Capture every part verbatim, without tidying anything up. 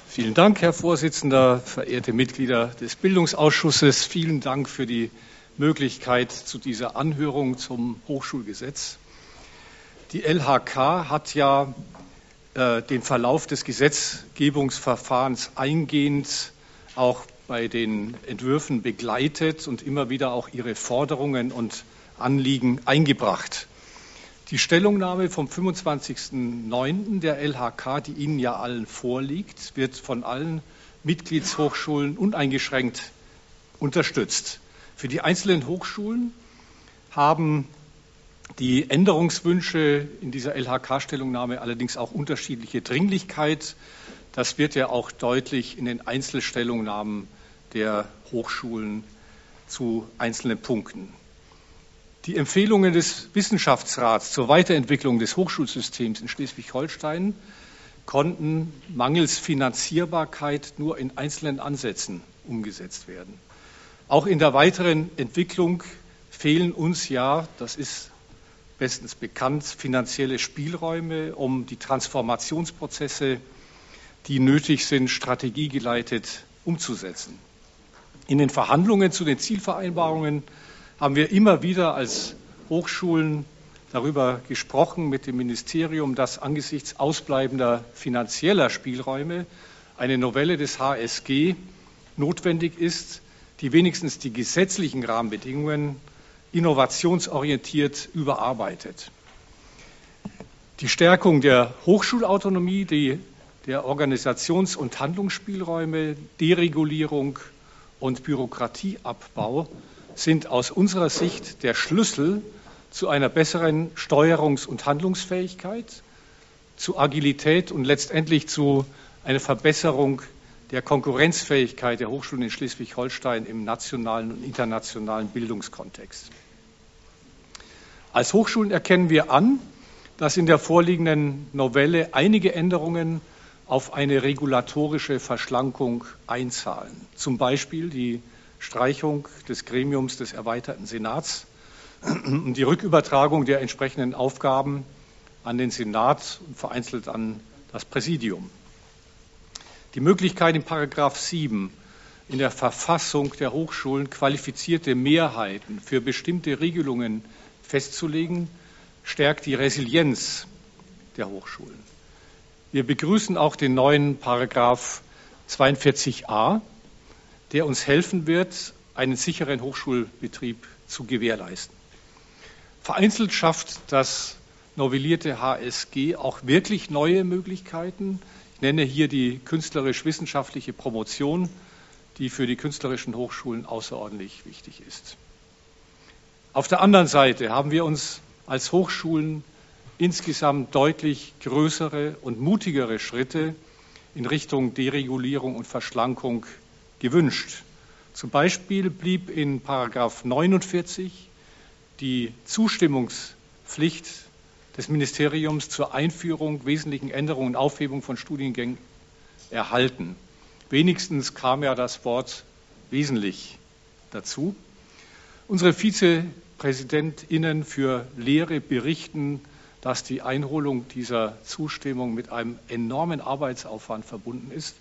Vielen Dank, Herr Vorsitzender, verehrte Mitglieder des Bildungsausschusses. Vielen Dank für die Möglichkeit zu dieser Anhörung zum Hochschulgesetz. Die L H K hat ja äh, den Verlauf des Gesetzgebungsverfahrens eingehend auch bei den Entwürfen begleitet und immer wieder auch ihre Forderungen und Anliegen eingebracht. Die Stellungnahme vom fünfundzwanzigsten neunten der L H K, die Ihnen ja allen vorliegt, wird von allen Mitgliedshochschulen uneingeschränkt unterstützt. Für die einzelnen Hochschulen haben die Änderungswünsche in dieser L H K-Stellungnahme allerdings auch unterschiedliche Dringlichkeit. Das wird ja auch deutlich in den Einzelstellungnahmen der Hochschulen zu einzelnen Punkten. Die Empfehlungen des Wissenschaftsrats zur Weiterentwicklung des Hochschulsystems in Schleswig-Holstein konnten mangels Finanzierbarkeit nur in einzelnen Ansätzen umgesetzt werden. Auch in der weiteren Entwicklung fehlen uns ja, das ist bestens bekannt, finanzielle Spielräume, um die Transformationsprozesse, die nötig sind, strategiegeleitet umzusetzen. In den Verhandlungen zu den Zielvereinbarungen haben wir immer wieder als Hochschulen darüber gesprochen mit dem Ministerium, dass angesichts ausbleibender finanzieller Spielräume eine Novelle des H S G notwendig ist, die wenigstens die gesetzlichen Rahmenbedingungen innovationsorientiert überarbeitet. Die Stärkung der Hochschulautonomie, die, der Organisations- und Handlungsspielräume, Deregulierung und Bürokratieabbau sind aus unserer Sicht der Schlüssel zu einer besseren Steuerungs- und Handlungsfähigkeit, zu Agilität und letztendlich zu einer Verbesserung der Konkurrenzfähigkeit der Hochschulen in Schleswig-Holstein im nationalen und internationalen Bildungskontext. Als Hochschulen erkennen wir an, dass in der vorliegenden Novelle einige Änderungen auf eine regulatorische Verschlankung einzahlen. Zum Beispiel die Streichung des Gremiums des erweiterten Senats und die Rückübertragung der entsprechenden Aufgaben an den Senat und vereinzelt an das Präsidium. Die Möglichkeit in Paragraph sieben in der Verfassung der Hochschulen qualifizierte Mehrheiten für bestimmte Regelungen festzulegen, stärkt die Resilienz der Hochschulen. Wir begrüßen auch den neuen Paragraph zweiundvierzig a, der uns helfen wird, einen sicheren Hochschulbetrieb zu gewährleisten. Vereinzelt schafft das novellierte H S G auch wirklich neue Möglichkeiten. Ich nenne hier die künstlerisch-wissenschaftliche Promotion, die für die künstlerischen Hochschulen außerordentlich wichtig ist. Auf der anderen Seite haben wir uns als Hochschulen insgesamt deutlich größere und mutigere Schritte in Richtung Deregulierung und Verschlankung gewünscht. Zum Beispiel blieb in Paragraph neunundvierzig die Zustimmungspflicht des Ministeriums zur Einführung wesentlichen Änderungen und Aufhebung von Studiengängen erhalten. Wenigstens kam ja das Wort wesentlich dazu. Unsere VizepräsidentInnen für Lehre berichten, dass die Einholung dieser Zustimmung mit einem enormen Arbeitsaufwand verbunden ist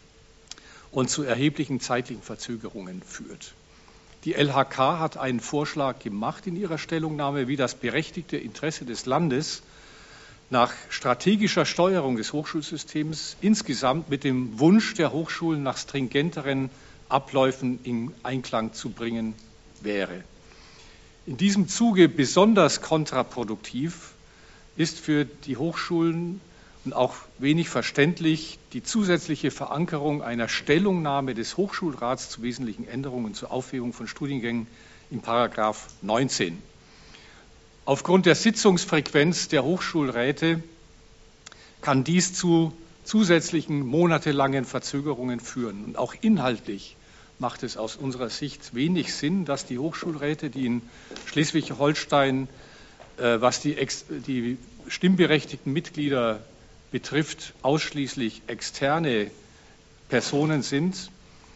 und zu erheblichen zeitlichen Verzögerungen führt. Die L H K hat einen Vorschlag gemacht in ihrer Stellungnahme, wie das berechtigte Interesse des Landes nach strategischer Steuerung des Hochschulsystems insgesamt mit dem Wunsch der Hochschulen nach stringenteren Abläufen in Einklang zu bringen wäre. In diesem Zuge besonders kontraproduktiv ist für die Hochschulen und auch wenig verständlich die zusätzliche Verankerung einer Stellungnahme des Hochschulrats zu wesentlichen Änderungen und zur Aufhebung von Studiengängen in Paragraph neunzehn. Aufgrund der Sitzungsfrequenz der Hochschulräte kann dies zu zusätzlichen monatelangen Verzögerungen führen. Und auch inhaltlich macht es aus unserer Sicht wenig Sinn, dass die Hochschulräte, die in Schleswig-Holstein, äh, was die, die stimmberechtigten Mitglieder betrifft, ausschließlich externe Personen sind,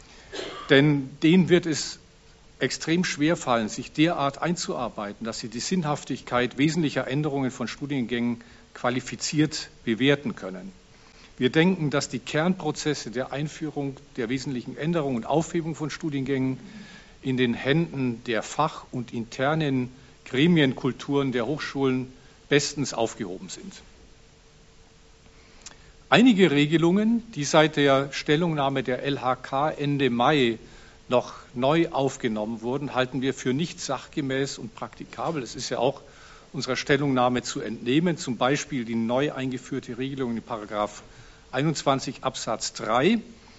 denn denen wird es extrem schwer fallen, sich derart einzuarbeiten, dass sie die Sinnhaftigkeit wesentlicher Änderungen von Studiengängen qualifiziert bewerten können. Wir denken, dass die Kernprozesse der Einführung der wesentlichen Änderungen und Aufhebung von Studiengängen in den Händen der Fach- und internen Gremienkulturen der Hochschulen bestens aufgehoben sind. Einige Regelungen, die seit der Stellungnahme der L H K Ende Mai noch neu aufgenommen wurden, halten wir für nicht sachgemäß und praktikabel. Das ist ja auch unserer Stellungnahme zu entnehmen, zum Beispiel die neu eingeführte Regelung in Paragraph einundzwanzig Absatz drei,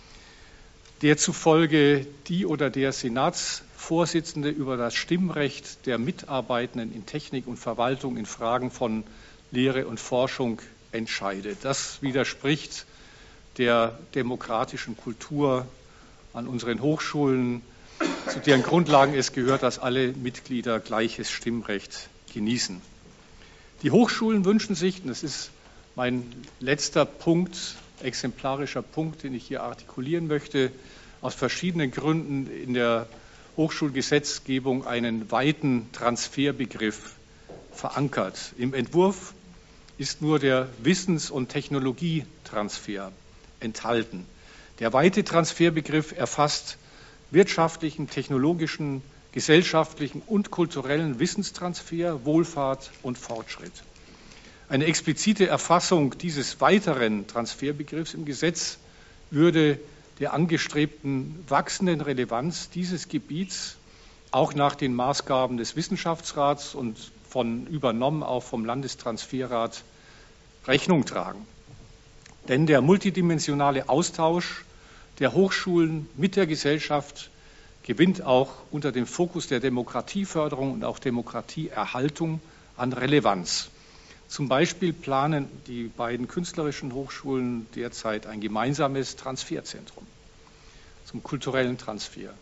der zufolge die oder der Senatsvorsitzende über das Stimmrecht der Mitarbeitenden in Technik und Verwaltung in Fragen von Lehre und Forschung entscheidet. Das widerspricht der demokratischen Kultur an unseren Hochschulen, zu deren Grundlagen es gehört, dass alle Mitglieder gleiches Stimmrecht genießen. Die Hochschulen wünschen sich, und das ist mein letzter Punkt, exemplarischer Punkt, den ich hier artikulieren möchte, aus verschiedenen Gründen in der Hochschulgesetzgebung einen weiten Transferbegriff verankert. Im Entwurf ist nur der Wissens- und Technologietransfer enthalten. Der weite Transferbegriff erfasst wirtschaftlichen, technologischen, gesellschaftlichen und kulturellen Wissenstransfer, Wohlfahrt und Fortschritt. Eine explizite Erfassung dieses weiteren Transferbegriffs im Gesetz würde der angestrebten wachsenden Relevanz dieses Gebiets auch nach den Maßgaben des Wissenschaftsrats und von übernommen auch vom Landestransferrat Rechnung tragen. Denn der multidimensionale Austausch der Hochschulen mit der Gesellschaft gewinnt auch unter dem Fokus der Demokratieförderung und auch Demokratieerhaltung an Relevanz. Zum Beispiel planen die beiden künstlerischen Hochschulen derzeit ein gemeinsames Transferzentrum zum kulturellen Transfer.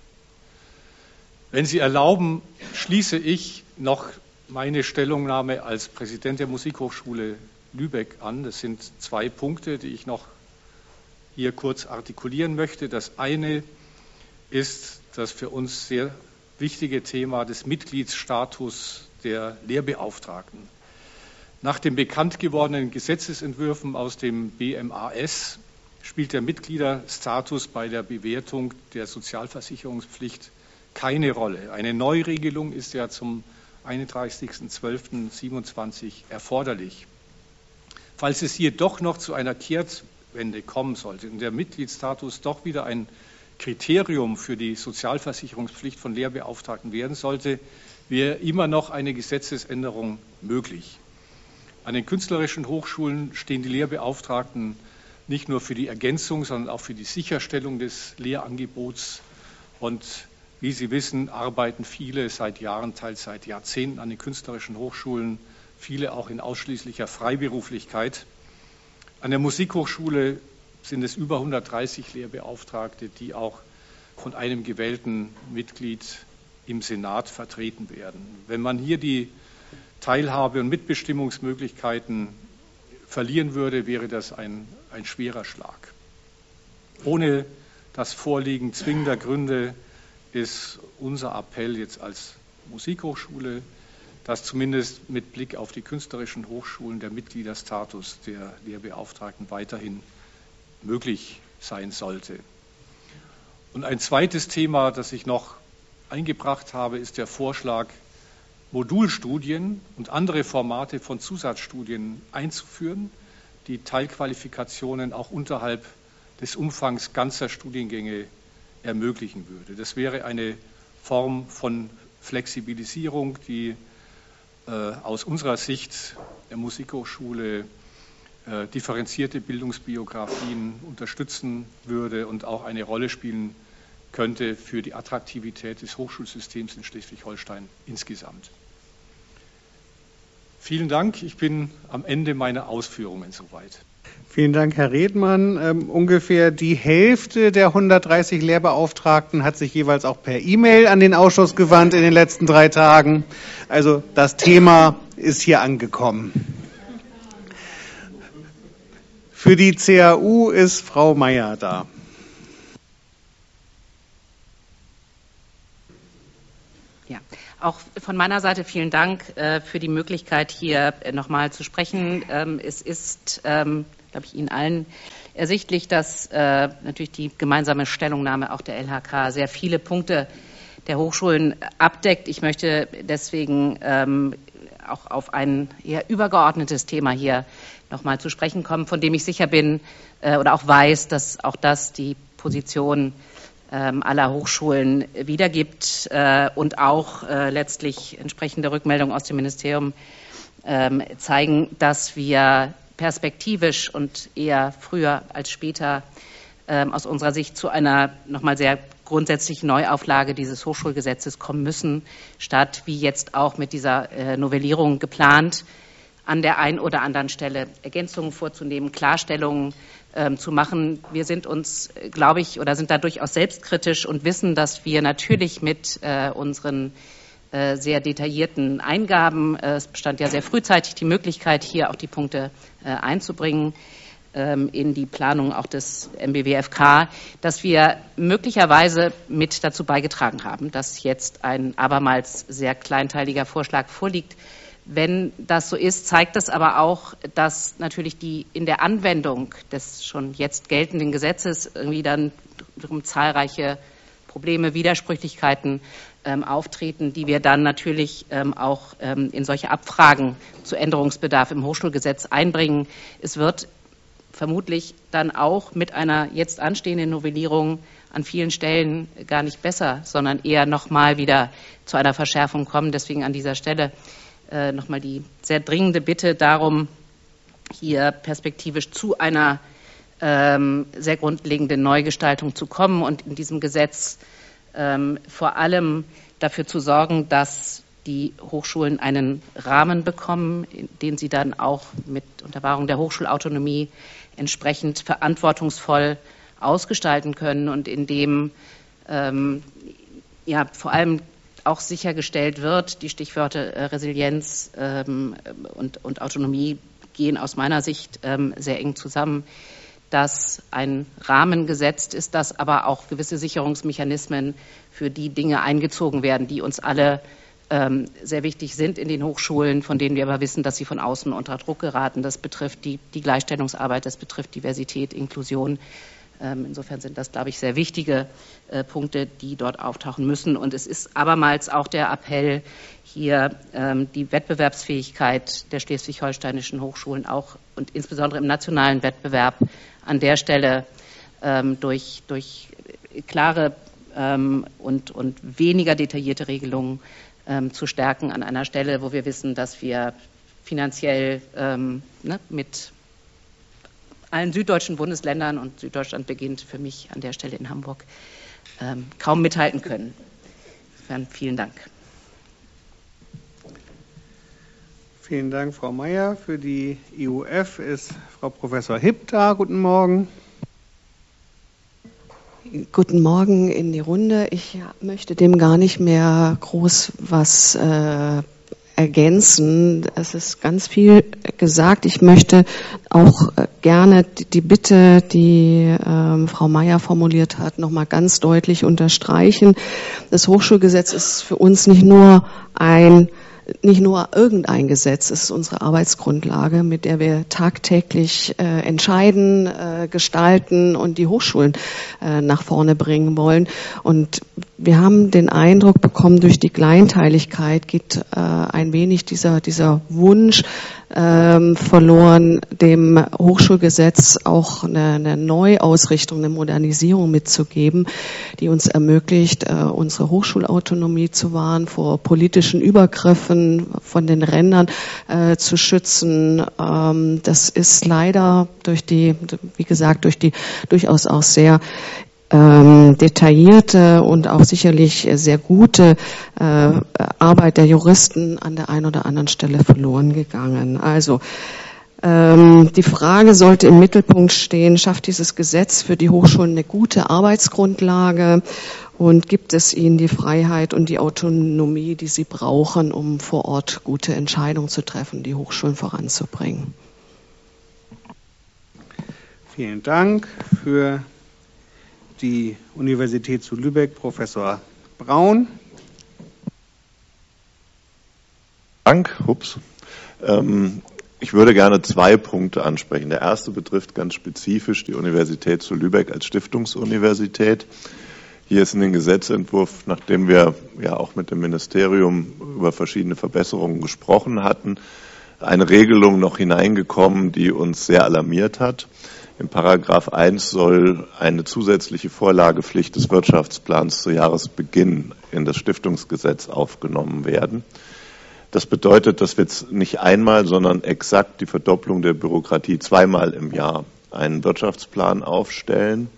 Wenn Sie erlauben, schließe ich noch meine Stellungnahme als Präsident der Musikhochschule Lübeck an. Das sind zwei Punkte, die ich noch hier kurz artikulieren möchte. Das eine ist das für uns sehr wichtige Thema des Mitgliedsstatus der Lehrbeauftragten. Nach den bekannt gewordenen Gesetzesentwürfen aus dem B M A S spielt der Mitgliederstatus bei der Bewertung der Sozialversicherungspflicht keine Rolle. Eine Neuregelung ist ja zum einunddreißigsten zwölften siebenundzwanzig erforderlich. Falls es hier doch noch zu einer Kehrtwende kommen sollte und der Mitgliedsstatus doch wieder ein Kriterium für die Sozialversicherungspflicht von Lehrbeauftragten werden sollte, wäre immer noch eine Gesetzesänderung möglich. An den künstlerischen Hochschulen stehen die Lehrbeauftragten nicht nur für die Ergänzung, sondern auch für die Sicherstellung des Lehrangebots. Und wie Sie wissen, arbeiten viele seit Jahren, teils seit Jahrzehnten an den künstlerischen Hochschulen, viele auch in ausschließlicher Freiberuflichkeit. An der Musikhochschule sind es über hundertdreißig Lehrbeauftragte, die auch von einem gewählten Mitglied im Senat vertreten werden. Wenn man hier die Teilhabe- und Mitbestimmungsmöglichkeiten verlieren würde, wäre das ein, ein schwerer Schlag. Ohne das Vorliegen zwingender Gründe ist unser Appell jetzt als Musikhochschule, dass zumindest mit Blick auf die künstlerischen Hochschulen der Mitgliederstatus der Lehrbeauftragten weiterhin möglich sein sollte. Und ein zweites Thema, das ich noch eingebracht habe, ist der Vorschlag, Modulstudien und andere Formate von Zusatzstudien einzuführen, die Teilqualifikationen auch unterhalb des Umfangs ganzer Studiengänge ermöglichen würde. Das wäre eine Form von Flexibilisierung, die äh, aus unserer Sicht der Musikhochschule äh, differenzierte Bildungsbiografien unterstützen würde und auch eine Rolle spielen könnte für die Attraktivität des Hochschulsystems in Schleswig-Holstein insgesamt. Vielen Dank. Ich bin am Ende meiner Ausführungen soweit. Vielen Dank, Herr Redmann. Ähm, ungefähr die Hälfte der hundertdreißig Lehrbeauftragten hat sich jeweils auch per E-Mail an den Ausschuss gewandt in den letzten drei Tagen. Also das Thema ist hier angekommen. Für die C A U ist Frau Meier da. Ja, auch von meiner Seite vielen Dank äh, für die Möglichkeit, hier äh, nochmal zu sprechen. Ähm, es ist, ähm, glaube ich, Ihnen allen ersichtlich, dass äh, natürlich die gemeinsame Stellungnahme auch der L H K sehr viele Punkte der Hochschulen abdeckt. Ich möchte deswegen ähm, auch auf ein eher übergeordnetes Thema hier nochmal zu sprechen kommen, von dem ich sicher bin äh, oder auch weiß, dass auch das die Position ähm, aller Hochschulen wiedergibt äh, und auch äh, letztlich entsprechende Rückmeldungen aus dem Ministerium ähm, zeigen, dass wir perspektivisch und eher früher als später ähm, aus unserer Sicht zu einer nochmal sehr grundsätzliche Neuauflage dieses Hochschulgesetzes kommen müssen, statt wie jetzt auch mit dieser äh, Novellierung geplant, an der einen oder anderen Stelle Ergänzungen vorzunehmen, Klarstellungen ähm, zu machen. Wir sind uns, glaube ich, oder sind da durchaus selbstkritisch und wissen, dass wir natürlich mit äh, unseren äh, sehr detaillierten Eingaben, äh, es bestand ja sehr frühzeitig die Möglichkeit, hier auch die Punkte äh, einzubringen, in die Planung auch des M B W F K, dass wir möglicherweise mit dazu beigetragen haben, dass jetzt ein abermals sehr kleinteiliger Vorschlag vorliegt. Wenn das so ist, zeigt das aber auch, dass natürlich die in der Anwendung des schon jetzt geltenden Gesetzes irgendwie dann zahlreiche Probleme, Widersprüchlichkeiten ähm, auftreten, die wir dann natürlich ähm, auch ähm, in solche Abfragen zu Änderungsbedarf im Hochschulgesetz einbringen. Es wird vermutlich dann auch mit einer jetzt anstehenden Novellierung an vielen Stellen gar nicht besser, sondern eher nochmal wieder zu einer Verschärfung kommen. Deswegen an dieser Stelle äh, nochmal die sehr dringende Bitte darum, hier perspektivisch zu einer ähm, sehr grundlegenden Neugestaltung zu kommen und in diesem Gesetz ähm, vor allem dafür zu sorgen, dass die Hochschulen einen Rahmen bekommen, den sie dann auch mit Unterwahrung der Hochschulautonomie entsprechend verantwortungsvoll ausgestalten können und in dem ähm, ja, vor allem auch sichergestellt wird, die Stichwörter äh, Resilienz ähm, und, und Autonomie gehen aus meiner Sicht ähm, sehr eng zusammen, dass ein Rahmen gesetzt ist, dass aber auch gewisse Sicherungsmechanismen für die Dinge eingezogen werden, die uns alle ähm, sehr wichtig sind in den Hochschulen, von denen wir aber wissen, dass sie von außen unter Druck geraten. Das betrifft die, die Gleichstellungsarbeit, das betrifft Diversität, Inklusion. Ähm, insofern sind das, glaube ich, sehr wichtige äh, Punkte, die dort auftauchen müssen. Und es ist abermals auch der Appell, hier ähm, die Wettbewerbsfähigkeit der schleswig-holsteinischen Hochschulen auch und insbesondere im nationalen Wettbewerb an der Stelle ähm, durch, durch klare ähm, und, und weniger detaillierte Regelungen ähm, zu stärken an einer Stelle, wo wir wissen, dass wir finanziell ähm, ne, mit allen süddeutschen Bundesländern, und Süddeutschland beginnt für mich an der Stelle in Hamburg, ähm, kaum mithalten können. Insofern vielen Dank. Vielen Dank, Frau Meier. Für die I U F ist Frau Professor Hipp da. Guten Morgen. Guten Morgen in die Runde. Ich möchte dem gar nicht mehr groß was äh, ergänzen. Es ist ganz viel gesagt. Ich möchte auch äh, gerne die, die Bitte, die ähm, Frau Meier formuliert hat, noch mal ganz deutlich unterstreichen. Das Hochschulgesetz ist für uns nicht nur ein Nicht nur irgendein Gesetz, es ist unsere Arbeitsgrundlage, mit der wir tagtäglich äh, entscheiden, äh, gestalten und die Hochschulen äh, nach vorne bringen wollen. Und wir haben den Eindruck bekommen, durch die Kleinteiligkeit geht äh, ein wenig dieser, dieser Wunsch ähm, verloren, dem Hochschulgesetz auch eine, eine Neuausrichtung, eine Modernisierung mitzugeben, die uns ermöglicht, äh, unsere Hochschulautonomie zu wahren, vor politischen Übergriffen von den Rändern äh, zu schützen. Ähm, das ist leider durch die, wie gesagt, durch die durchaus auch sehr ähm, detaillierte und auch sicherlich sehr gute äh, Arbeit der Juristen an der einen oder anderen Stelle verloren gegangen. Also ähm, die Frage sollte im Mittelpunkt stehen, schafft dieses Gesetz für die Hochschulen eine gute Arbeitsgrundlage und gibt es ihnen die Freiheit und die Autonomie, die sie brauchen, um vor Ort gute Entscheidungen zu treffen, die Hochschulen voranzubringen? Vielen Dank. Für die Universität zu Lübeck, Professor Braun. Dank. Ups. Ähm, Ich würde gerne zwei Punkte ansprechen. Der erste betrifft ganz spezifisch die Universität zu Lübeck als Stiftungsuniversität. Hier ist in den Gesetzentwurf, nachdem wir ja auch mit dem Ministerium über verschiedene Verbesserungen gesprochen hatten, eine Regelung noch hineingekommen, die uns sehr alarmiert hat. In Paragraph eins soll eine zusätzliche Vorlagepflicht des Wirtschaftsplans zu Jahresbeginn in das Stiftungsgesetz aufgenommen werden. Das bedeutet, dass wir jetzt nicht einmal, sondern exakt die Verdopplung der Bürokratie zweimal im Jahr einen Wirtschaftsplan aufstellen.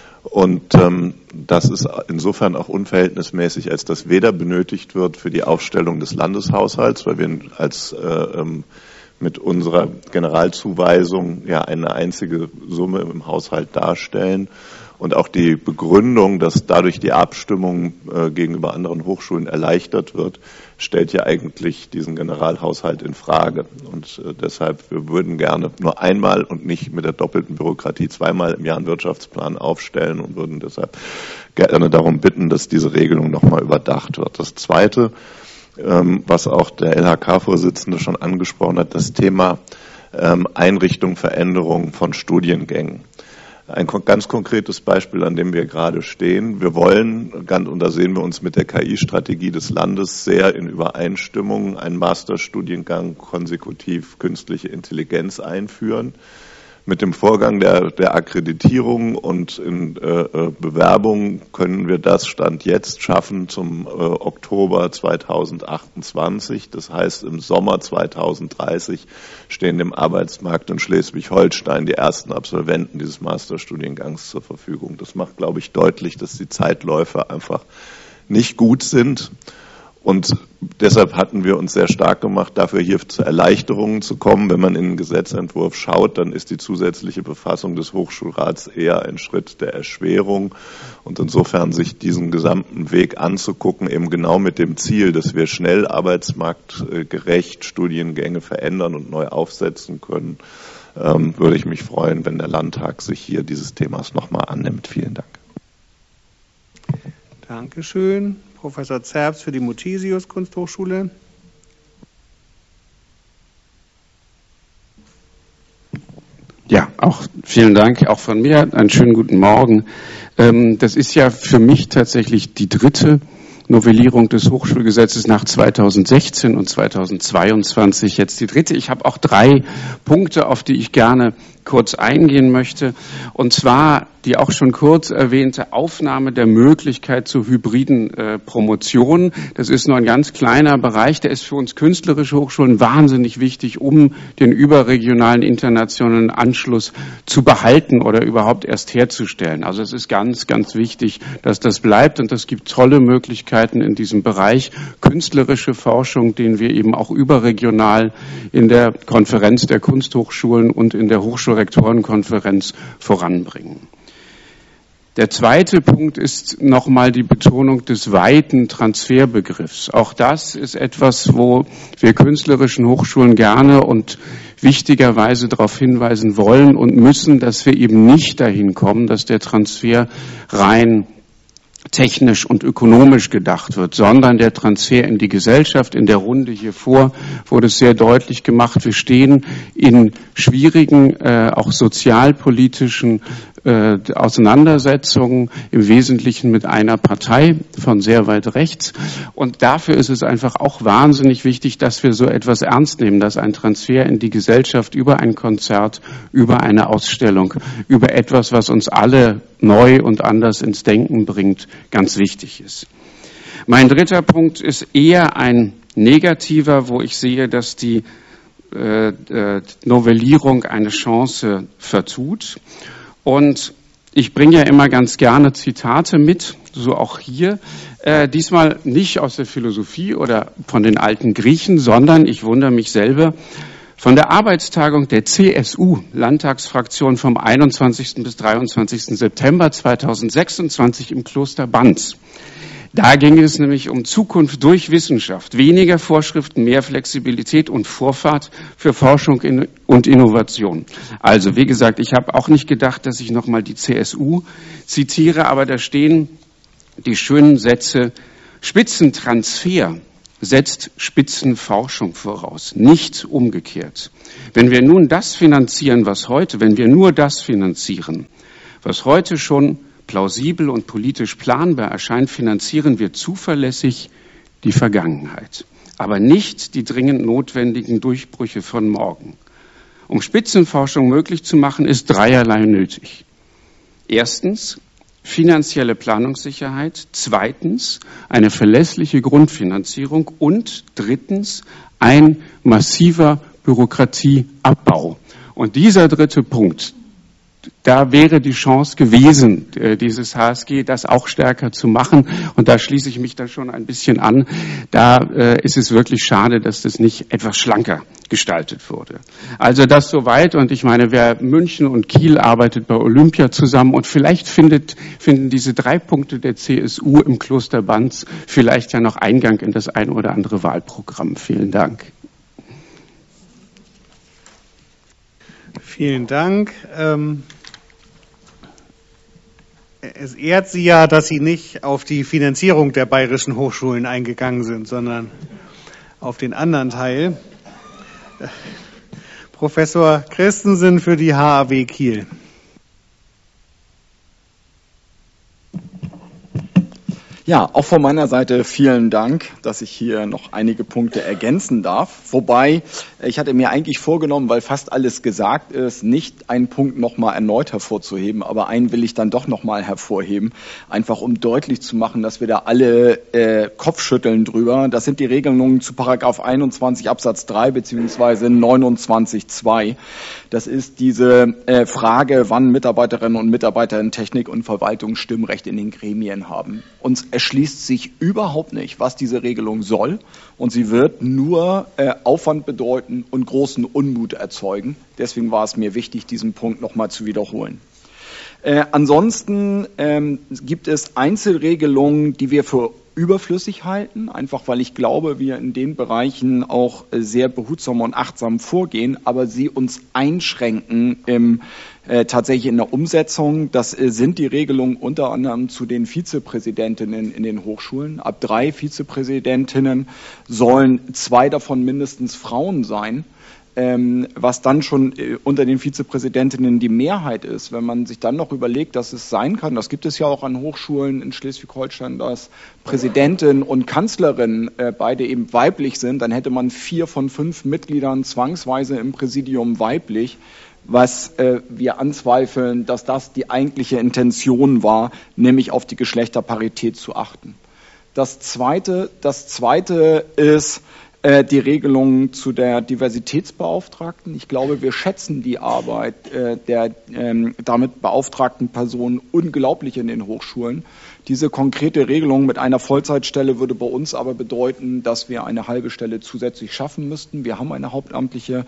Und ähm, das ist insofern auch unverhältnismäßig, als dass weder benötigt wird für die Aufstellung des Landeshaushalts, weil wir als äh, ähm, mit unserer Generalzuweisung ja eine einzige Summe im Haushalt darstellen. Und auch die Begründung, dass dadurch die Abstimmung äh, gegenüber anderen Hochschulen erleichtert wird, stellt ja eigentlich diesen Generalhaushalt in Frage. Und äh, deshalb, wir würden gerne nur einmal und nicht mit der doppelten Bürokratie zweimal im Jahr einen Wirtschaftsplan aufstellen und würden deshalb gerne darum bitten, dass diese Regelung nochmal überdacht wird. Das Zweite, ähm, was auch der L H K-Vorsitzende schon angesprochen hat, das Thema ähm, Einrichtung, Veränderung von Studiengängen. Ein ganz konkretes Beispiel, an dem wir gerade stehen. Wir wollen, und da sehen wir uns mit der K I-Strategie des Landes sehr in Übereinstimmung, einen Masterstudiengang konsekutiv künstliche Intelligenz einführen. Mit dem Vorgang der, der Akkreditierung und in äh, Bewerbung können wir das Stand jetzt schaffen zum äh, Oktober zweitausendachtundzwanzig. Das heißt, im Sommer zweitausenddreißig stehen dem Arbeitsmarkt in Schleswig-Holstein die ersten Absolventen dieses Masterstudiengangs zur Verfügung. Das macht, glaube ich, deutlich, dass die Zeitläufe einfach nicht gut sind. Und deshalb hatten wir uns sehr stark gemacht, dafür hier zu Erleichterungen zu kommen. Wenn man in den Gesetzentwurf schaut, dann ist die zusätzliche Befassung des Hochschulrats eher ein Schritt der Erschwerung. Und insofern sich diesen gesamten Weg anzugucken, eben genau mit dem Ziel, dass wir schnell arbeitsmarktgerecht Studiengänge verändern und neu aufsetzen können, ähm, würde ich mich freuen, wenn der Landtag sich hier dieses Themas nochmal annimmt. Vielen Dank. Dankeschön. Professor Zerbst für die Muthesius Kunsthochschule. Ja, auch vielen Dank, auch von mir. Einen schönen guten Morgen. Das ist ja für mich tatsächlich die dritte Novellierung des Hochschulgesetzes nach zweitausendsechzehn und zweitausendzweiundzwanzig jetzt die dritte. Ich habe auch drei Punkte, auf die ich gerne kurz eingehen möchte. Und zwar die auch schon kurz erwähnte Aufnahme der Möglichkeit zur hybriden äh, Promotion. Das ist nur ein ganz kleiner Bereich, der ist für uns künstlerische Hochschulen wahnsinnig wichtig, um den überregionalen internationalen Anschluss zu behalten oder überhaupt erst herzustellen. Also es ist ganz, ganz wichtig, dass das bleibt, und es gibt tolle Möglichkeiten in diesem Bereich künstlerische Forschung, den wir eben auch überregional in der Konferenz der Kunsthochschulen und in der Hochschulrektorenkonferenz voranbringen. Der zweite Punkt ist nochmal die Betonung des weiten Transferbegriffs. Auch das ist etwas, wo wir künstlerischen Hochschulen gerne und wichtigerweise darauf hinweisen wollen und müssen, dass wir eben nicht dahin kommen, dass der Transfer rein technisch und ökonomisch gedacht wird, sondern der Transfer in die Gesellschaft. In der Runde hier vor wurde es sehr deutlich gemacht, wir stehen in schwierigen, äh, auch sozialpolitischen äh, Auseinandersetzungen, im Wesentlichen mit einer Partei von sehr weit rechts. Und dafür ist es einfach auch wahnsinnig wichtig, dass wir so etwas ernst nehmen, dass ein Transfer in die Gesellschaft über ein Konzert, über eine Ausstellung, über etwas, was uns alle neu und anders ins Denken bringt, ganz wichtig ist. Mein dritter Punkt ist eher ein negativer, wo ich sehe, dass die äh, äh, Novellierung eine Chance vertut. Und ich bringe ja immer ganz gerne Zitate mit, so auch hier. Äh, diesmal nicht aus der Philosophie oder von den alten Griechen, sondern ich wundere mich selber, von der Arbeitstagung der C S U-Landtagsfraktion vom einundzwanzigsten bis dreiundzwanzigsten September zweitausendsechsundzwanzig im Kloster Banz. Da ging es nämlich um Zukunft durch Wissenschaft, weniger Vorschriften, mehr Flexibilität und Vorfahrt für Forschung und Innovation. Also wie gesagt, ich habe auch nicht gedacht, dass ich nochmal die C S U zitiere, aber da stehen die schönen Sätze: Spitzentransfer setzt Spitzenforschung voraus, nicht umgekehrt. Wenn wir nun das finanzieren, was heute, wenn wir nur das finanzieren, was heute schon plausibel und politisch planbar erscheint, finanzieren wir zuverlässig die Vergangenheit, aber nicht die dringend notwendigen Durchbrüche von morgen. Um Spitzenforschung möglich zu machen, ist dreierlei nötig. Erstens finanzielle Planungssicherheit, zweitens eine verlässliche Grundfinanzierung und drittens ein massiver Bürokratieabbau. Und dieser dritte Punkt, da wäre die Chance gewesen, dieses H S G, das auch stärker zu machen. Und da schließe ich mich da schon ein bisschen an. Da äh, ist es wirklich schade, dass das nicht etwas schlanker gestaltet wurde. Also das soweit. Und ich meine, wer München und Kiel arbeitet bei Olympia zusammen und vielleicht findet, finden diese drei Punkte der C S U im Kloster Banz vielleicht ja noch Eingang in das ein oder andere Wahlprogramm. Vielen Dank. Vielen Dank. Ähm Es ehrt Sie ja, dass Sie nicht auf die Finanzierung der bayerischen Hochschulen eingegangen sind, sondern auf den anderen Teil. Professor Christensen für die H A W Kiel. Ja, auch von meiner Seite vielen Dank, dass ich hier noch einige Punkte ergänzen darf. Wobei, ich hatte mir eigentlich vorgenommen, weil fast alles gesagt ist, nicht einen Punkt nochmal erneut hervorzuheben, aber einen will ich dann doch nochmal hervorheben, einfach um deutlich zu machen, dass wir da alle äh, Kopfschütteln drüber. Das sind die Regelungen zu Paragraph einundzwanzig Absatz drei beziehungsweise neunundzwanzig Absatz zwei. Das ist diese äh, Frage, wann Mitarbeiterinnen und Mitarbeiter in Technik und Verwaltung Stimmrecht in den Gremien haben. Uns erschließt sich überhaupt nicht, was diese Regelung soll, und sie wird nur äh, Aufwand bedeuten und großen Unmut erzeugen. Deswegen war es mir wichtig, diesen Punkt nochmal zu wiederholen. Äh, ansonsten ähm, gibt es Einzelregelungen, die wir für überflüssig halten, einfach weil ich glaube, wir in den Bereichen auch sehr behutsam und achtsam vorgehen, aber sie uns einschränken im, äh, tatsächlich in der Umsetzung. Das äh, sind die Regelungen unter anderem zu den Vizepräsidentinnen in den Hochschulen. Ab drei Vizepräsidentinnen sollen zwei davon mindestens Frauen sein. Ähm, was dann schon äh, unter den Vizepräsidentinnen die Mehrheit ist. Wenn man sich dann noch überlegt, dass es sein kann, das gibt es ja auch an Hochschulen in Schleswig-Holstein, dass Präsidentin und Kanzlerin äh, beide eben weiblich sind, dann hätte man vier von fünf Mitgliedern zwangsweise im Präsidium weiblich, was äh, wir anzweifeln, dass das die eigentliche Intention war, nämlich auf die Geschlechterparität zu achten. Das Zweite, das Zweite ist, die Regelungen zu der Diversitätsbeauftragten. Ich glaube, wir schätzen die Arbeit äh, der ähm, damit beauftragten Personen unglaublich in den Hochschulen. Diese konkrete Regelung mit einer Vollzeitstelle würde bei uns aber bedeuten, dass wir eine halbe Stelle zusätzlich schaffen müssten. Wir haben eine hauptamtliche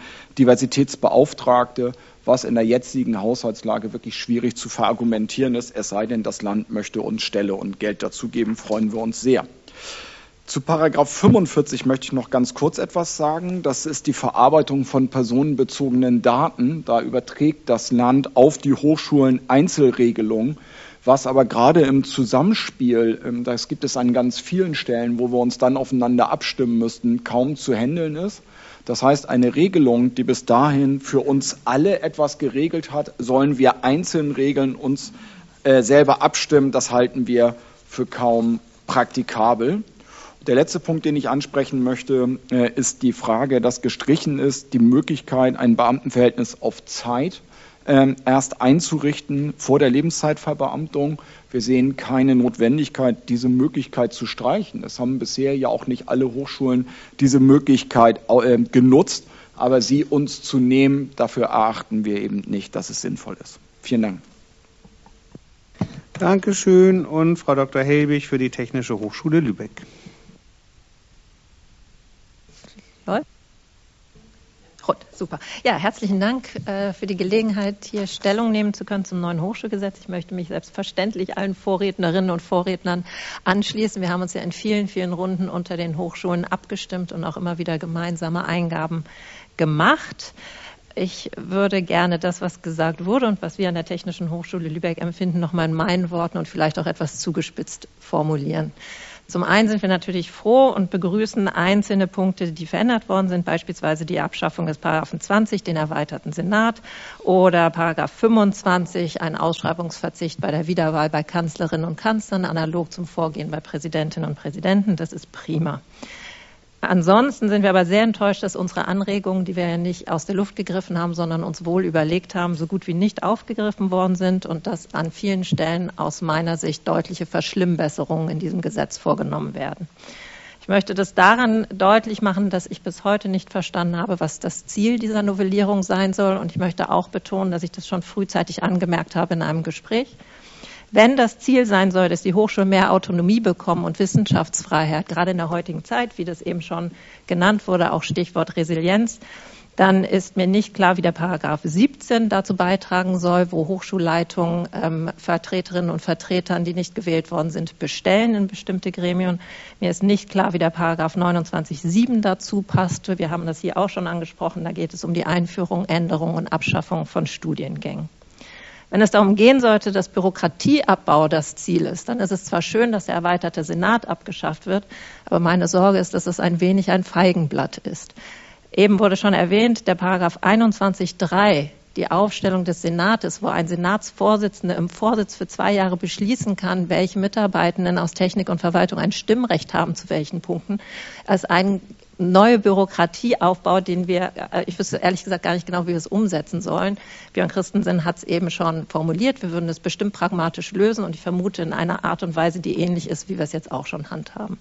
Diversitätsbeauftragte, was in der jetzigen Haushaltslage wirklich schwierig zu verargumentieren ist. Es sei denn, das Land möchte uns Stelle und Geld dazu geben, freuen wir uns sehr. Zu Paragraph fünfundvierzig möchte ich noch ganz kurz etwas sagen. Das ist die Verarbeitung von personenbezogenen Daten. Da überträgt das Land auf die Hochschulen Einzelregelungen, was aber gerade im Zusammenspiel, das gibt es an ganz vielen Stellen, wo wir uns dann aufeinander abstimmen müssten, kaum zu handeln ist. Das heißt, eine Regelung, die bis dahin für uns alle etwas geregelt hat, sollen wir einzeln regeln, uns äh, selber abstimmen. Das halten wir für kaum praktikabel. Der letzte Punkt, den ich ansprechen möchte, ist die Frage, dass gestrichen ist, die Möglichkeit, ein Beamtenverhältnis auf Zeit erst einzurichten vor der Lebenszeitverbeamtung. Wir sehen keine Notwendigkeit, diese Möglichkeit zu streichen. Es haben bisher ja auch nicht alle Hochschulen diese Möglichkeit genutzt, aber sie uns zu nehmen, dafür erachten wir eben nicht, dass es sinnvoll ist. Vielen Dank. Dankeschön. Und Frau Doktor Helbig für die Technische Hochschule Lübeck. Gut, super. Ja, herzlichen Dank äh, für die Gelegenheit, hier Stellung nehmen zu können zum neuen Hochschulgesetz. Ich möchte mich selbstverständlich allen Vorrednerinnen und Vorrednern anschließen. Wir haben uns ja in vielen, vielen Runden unter den Hochschulen abgestimmt und auch immer wieder gemeinsame Eingaben gemacht. Ich würde gerne das, was gesagt wurde und was wir an der Technischen Hochschule Lübeck empfinden, noch mal in meinen Worten und vielleicht auch etwas zugespitzt formulieren. Zum einen sind wir natürlich froh und begrüßen einzelne Punkte, die verändert worden sind, beispielsweise die Abschaffung des Paragraphen zwanzig, den erweiterten Senat, oder Paragraph fünfundzwanzig, ein Ausschreibungsverzicht bei der Wiederwahl bei Kanzlerinnen und Kanzlern, analog zum Vorgehen bei Präsidentinnen und Präsidenten. Das ist prima. Ansonsten sind wir aber sehr enttäuscht, dass unsere Anregungen, die wir ja nicht aus der Luft gegriffen haben, sondern uns wohl überlegt haben, so gut wie nicht aufgegriffen worden sind und dass an vielen Stellen aus meiner Sicht deutliche Verschlimmbesserungen in diesem Gesetz vorgenommen werden. Ich möchte das daran deutlich machen, dass ich bis heute nicht verstanden habe, was das Ziel dieser Novellierung sein soll. Und ich möchte auch betonen, dass ich das schon frühzeitig angemerkt habe in einem Gespräch. Wenn das Ziel sein soll, dass die Hochschulen mehr Autonomie bekommen und Wissenschaftsfreiheit, gerade in der heutigen Zeit, wie das eben schon genannt wurde, auch Stichwort Resilienz, dann ist mir nicht klar, wie der Paragraph siebzehn dazu beitragen soll, wo Hochschulleitungen ähm, Vertreterinnen und Vertretern, die nicht gewählt worden sind, bestellen in bestimmte Gremien. Mir ist nicht klar, wie der Paragraph neunundzwanzig Absatz sieben dazu passt. Wir haben das hier auch schon angesprochen. Da geht es um die Einführung, Änderung und Abschaffung von Studiengängen. Wenn es darum gehen sollte, dass Bürokratieabbau das Ziel ist, dann ist es zwar schön, dass der erweiterte Senat abgeschafft wird, aber meine Sorge ist, dass es ein wenig ein Feigenblatt ist. Eben wurde schon erwähnt, der Paragraph einundzwanzig Absatz drei, die Aufstellung des Senates, wo ein Senatsvorsitzender im Vorsitz für zwei Jahre beschließen kann, welche Mitarbeitenden aus Technik und Verwaltung ein Stimmrecht haben, zu welchen Punkten, als ein neue Bürokratieaufbau, den wir, ich wüsste ehrlich gesagt gar nicht genau, wie wir es umsetzen sollen. Björn Christensen hat es eben schon formuliert. Wir würden es bestimmt pragmatisch lösen und ich vermute in einer Art und Weise, die ähnlich ist, wie wir es jetzt auch schon handhaben.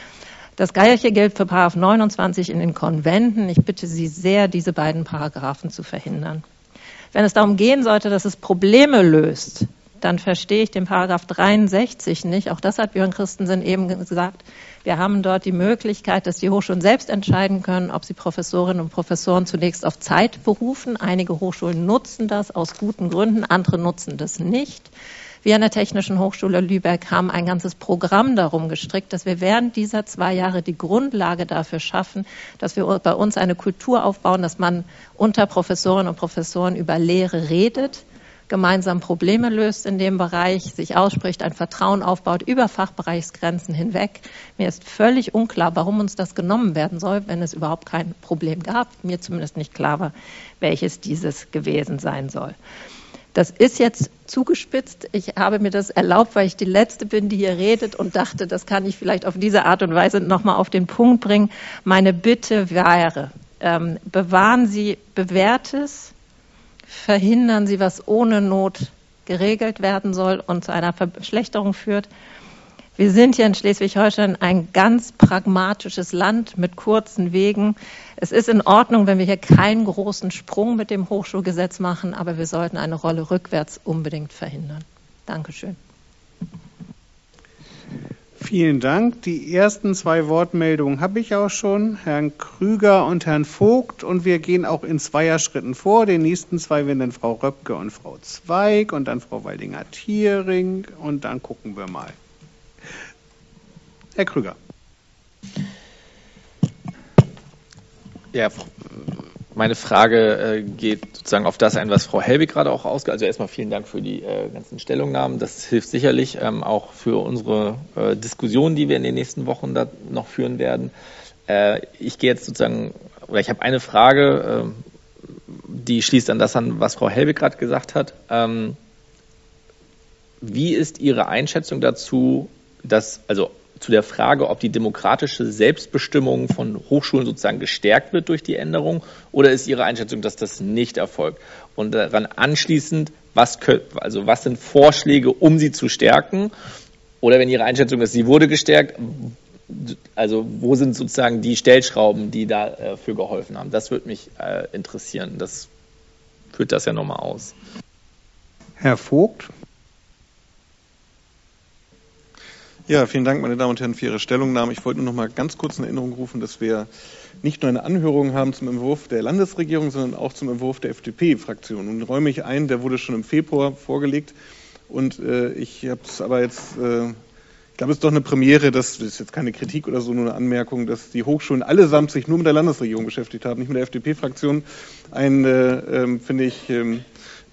Das Gleiche gilt für Paragraph neunundzwanzig in den Konventen. Ich bitte Sie sehr, diese beiden Paragraphen zu verhindern. Wenn es darum gehen sollte, dass es Probleme löst, dann verstehe ich den Paragraph dreiundsechzig nicht. Auch das hat Björn Christensen eben gesagt. Wir haben dort die Möglichkeit, dass die Hochschulen selbst entscheiden können, ob sie Professorinnen und Professoren zunächst auf Zeit berufen. Einige Hochschulen nutzen das aus guten Gründen, andere nutzen das nicht. Wir an der Technischen Hochschule Lübeck haben ein ganzes Programm darum gestrickt, dass wir während dieser zwei Jahre die Grundlage dafür schaffen, dass wir bei uns eine Kultur aufbauen, dass man unter Professorinnen und Professoren über Lehre redet, gemeinsam Probleme löst in dem Bereich, sich ausspricht, ein Vertrauen aufbaut über Fachbereichsgrenzen hinweg. Mir ist völlig unklar, warum uns das genommen werden soll, wenn es überhaupt kein Problem gab. Mir zumindest nicht klar war, welches dieses gewesen sein soll. Das ist jetzt zugespitzt. Ich habe mir das erlaubt, weil ich die Letzte bin, die hier redet und dachte, das kann ich vielleicht auf diese Art und Weise nochmal auf den Punkt bringen. Meine Bitte wäre, ähm, bewahren Sie Bewährtes, verhindern Sie, was ohne Not geregelt werden soll und zu einer Verschlechterung führt. Wir sind hier in Schleswig-Holstein ein ganz pragmatisches Land mit kurzen Wegen. Es ist in Ordnung, wenn wir hier keinen großen Sprung mit dem Hochschulgesetz machen, aber wir sollten eine Rolle rückwärts unbedingt verhindern. Dankeschön. Vielen Dank. Die ersten zwei Wortmeldungen habe ich auch schon, Herrn Krüger und Herrn Vogt. Und wir gehen auch in Zweierschritten vor. Die nächsten zwei werden dann Frau Röpke und Frau Zweig und dann Frau Waldinger-Thiering. Und dann gucken wir mal. Herr Krüger. Ja, meine Frage äh, geht sozusagen auf das ein, was Frau Helbig gerade auch ausgeht. Also erstmal vielen Dank für die äh, ganzen Stellungnahmen. Das hilft sicherlich ähm, auch für unsere äh, Diskussion, die wir in den nächsten Wochen da noch führen werden. Äh, ich gehe jetzt sozusagen, oder ich habe eine Frage, äh, die schließt an das an, was Frau Helbig gerade gesagt hat. Ähm, wie ist Ihre Einschätzung dazu, dass, also zu der Frage, ob die demokratische Selbstbestimmung von Hochschulen sozusagen gestärkt wird durch die Änderung, oder ist Ihre Einschätzung, dass das nicht erfolgt? Und daran anschließend, was, können, also was sind Vorschläge, um sie zu stärken? Oder wenn Ihre Einschätzung ist, sie wurde gestärkt, also wo sind sozusagen die Stellschrauben, die dafür geholfen haben? Das würde mich äh, interessieren. Das führt das ja nochmal aus. Herr Vogt. Ja, vielen Dank, meine Damen und Herren, für Ihre Stellungnahme. Ich wollte nur noch mal ganz kurz in Erinnerung rufen, dass wir nicht nur eine Anhörung haben zum Entwurf der Landesregierung, sondern auch zum Entwurf der F D P-Fraktion. Nun räume ich ein, der wurde schon im Februar vorgelegt. Und äh, ich habe es aber jetzt, äh, ich glaube, es ist doch eine Premiere, das ist jetzt keine Kritik oder so, nur eine Anmerkung, dass die Hochschulen allesamt sich nur mit der Landesregierung beschäftigt haben, nicht mit der F D P-Fraktion. Ein, äh, äh, finde ich, äh,